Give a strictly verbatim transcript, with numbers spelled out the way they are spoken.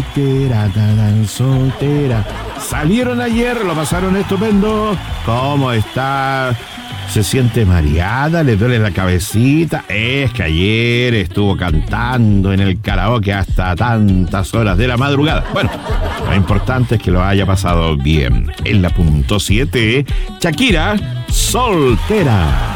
soltera, tan soltera. Salieron ayer, lo pasaron estupendo. ¿Cómo está? ¿Se siente mareada? ¿Le duele la cabecita? Es que ayer estuvo cantando en el karaoke hasta tantas horas de la madrugada. Bueno, lo importante es que lo haya pasado bien. En la punto siete, Shakira, soltera.